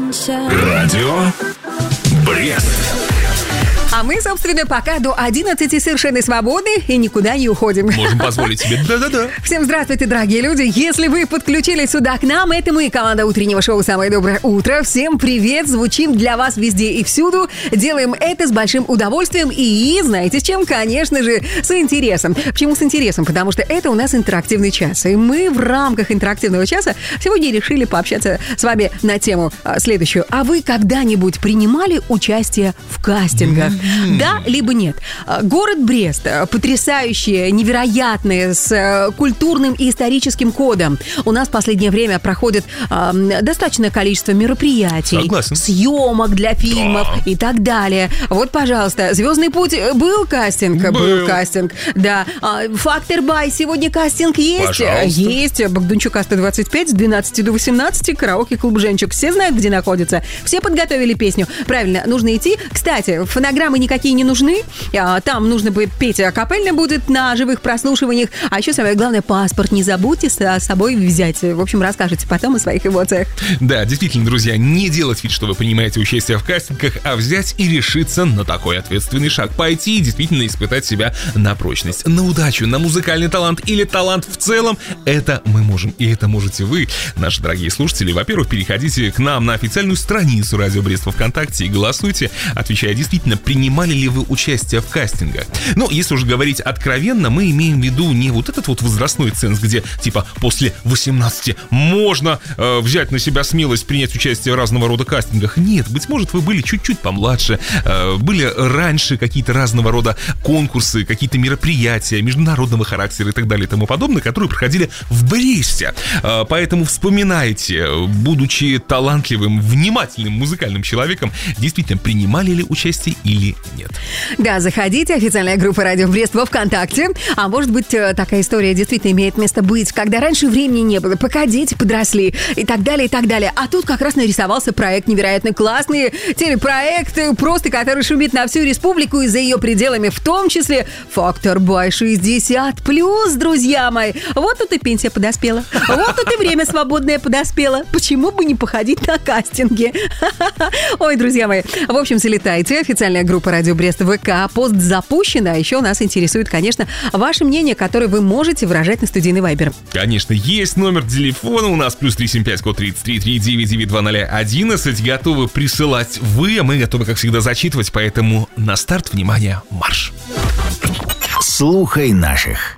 Радио Брест. А мы, собственно, пока до 11 совершенно свободны и никуда не уходим. Можем позволить себе. Да-да-да. Всем здравствуйте, дорогие люди. Если вы подключились сюда к нам, это мы, команда утреннего шоу «Самое доброе утро». Всем привет. Звучим для вас везде и всюду. Делаем это с большим удовольствием и, знаете с чем? Конечно же, с интересом. Почему с интересом? Потому что это у нас интерактивный час. И мы в рамках интерактивного часа сегодня решили пообщаться с вами на тему следующую. А вы когда-нибудь принимали участие в кастингах? Да, либо нет. Город Брест, потрясающий, невероятный, с культурным и историческим кодом. У нас в последнее время проходит достаточное количество мероприятий, Согласен. съемок для фильмов и так далее. Вот, пожалуйста, «Звездный путь» был кастинг? Был кастинг, да. «Фактор Бай» сегодня кастинг есть? Пожалуйста. Есть. Богданчука 125 с 12 до 18, караоке-клуб «Женчик». Все знают, где находится? Все подготовили песню? Правильно, нужно идти. Кстати, фонограммы никакие не нужны. Там нужно бы петь акапельно будет на живых прослушиваниях. А еще самое главное, паспорт не забудьте с собой взять. В общем, расскажите потом о своих эмоциях. Да, действительно, друзья, не делать вид, что вы принимаете участие в кастингах, а взять и решиться на такой ответственный шаг. Пойти и действительно испытать себя на прочность, на удачу, на музыкальный талант или талант в целом. Это мы можем, и это можете вы, наши дорогие слушатели. Во-первых, переходите к нам на официальную страницу Радио Брест ВКонтакте и голосуйте, отвечая действительно, принимали ли вы участие в кастингах. Ну, если уж говорить откровенно, мы имеем в виду не вот этот вот возрастной ценз, где типа после 18 можно взять на себя смелость принять участие в разного рода кастингах. Нет, быть может, вы были чуть-чуть помладше, были раньше какие-то разного рода конкурсы, какие-то мероприятия международного характера и так далее и тому подобное, которые проходили в Бресте. Поэтому вспоминайте, будучи талантливым, внимательным музыкальным человеком, действительно, принимали ли участие или нет. Да, заходите, официальная группа «Радио Брест» во ВКонтакте. А может быть, такая история действительно имеет место быть, когда раньше времени не было, пока дети подросли и так далее, и так далее. А тут как раз нарисовался проект невероятно классный, телепроект, просто который шумит на всю республику и за ее пределами, в том числе «Фактор Бай 60+», друзья мои. Вот тут и пенсия подоспела, вот тут и время свободное подоспело. Почему бы не походить на кастинги? Ой, друзья мои, в общем, залетайте. Официальная группа «Радио Брест» ВК. Пост запущен, а еще нас интересует, конечно, ваше мнение, которое вы можете выражать на студийный вайбер. Конечно, есть номер телефона у нас, +375, код 33 999 2011. Готовы присылать вы, а мы готовы, как всегда, зачитывать, поэтому на старт, внимание, марш! Слухай наших.